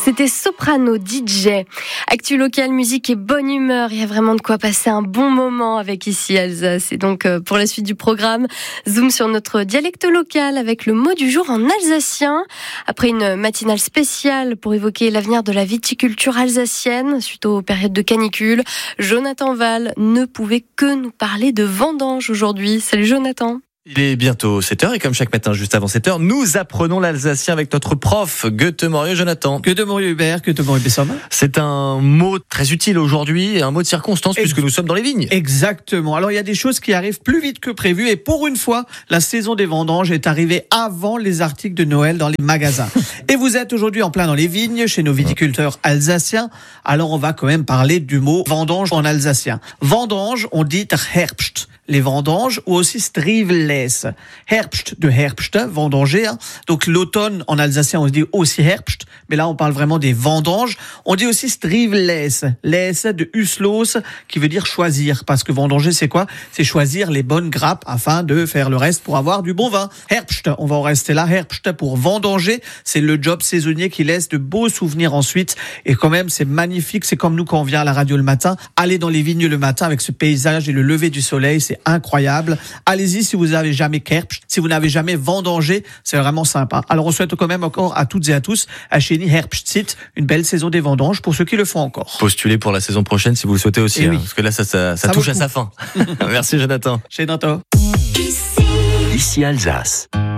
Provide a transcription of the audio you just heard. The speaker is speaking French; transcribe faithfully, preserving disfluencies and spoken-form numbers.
C'était Soprano D J. Actu local, musique et bonne humeur. Il y a vraiment de quoi passer un bon moment avec Ici Alsace. Et donc, pour la suite du programme, zoom sur notre dialecte local avec le mot du jour en alsacien. Après une matinale spéciale pour évoquer l'avenir de la viticulture alsacienne suite aux périodes de canicule, Jonathan Val ne pouvait que nous parler de vendange aujourd'hui. Salut Jonathan. Il est bientôt sept heures et comme chaque matin, juste avant sept heures, nous apprenons l'alsacien avec notre prof Goethe Morieux. Jonathan. Goethe Morieux Hubert, Goethe Morieux Besson. C'est un mot très utile aujourd'hui, un mot de circonstance Ex- puisque nous sommes dans les vignes. Exactement. Alors il y a des choses qui arrivent plus vite que prévu et pour une fois, la saison des vendanges est arrivée avant les articles de Noël dans les magasins. Et vous êtes aujourd'hui en plein dans les vignes, chez nos viticulteurs alsaciens. Alors on va quand même parler du mot vendange en alsacien. Vendange, on dit der Herbst. Les vendanges ou aussi strivles. Herbst de Herbst, vendanger. Hein. Donc l'automne en alsacien on se dit aussi Herbst, mais là on parle vraiment des vendanges. On dit aussi strivles, les de uslos qui veut dire choisir, parce que vendanger c'est quoi? C'est choisir les bonnes grappes afin de faire le reste pour avoir du bon vin. Herbst, on va en rester là. Herbst pour vendanger, c'est le job saisonnier qui laisse de beaux souvenirs ensuite. Et quand même c'est magnifique, c'est comme nous quand on vient à la radio le matin, aller dans les vignes le matin avec ce paysage et le lever du soleil, c'est incroyable. Allez-y si vous n'avez jamais Herbst, si vous n'avez jamais vendangé, c'est vraiment sympa. Alors on souhaite quand même encore à toutes et à tous, à Chéni Herbstzeit, une belle saison des vendanges pour ceux qui le font encore. Postulez pour la saison prochaine si vous le souhaitez aussi, hein, oui. parce que là ça, ça, ça, ça touche à sa fin. Merci Jonathan. Chez Jonathan. Ici Alsace.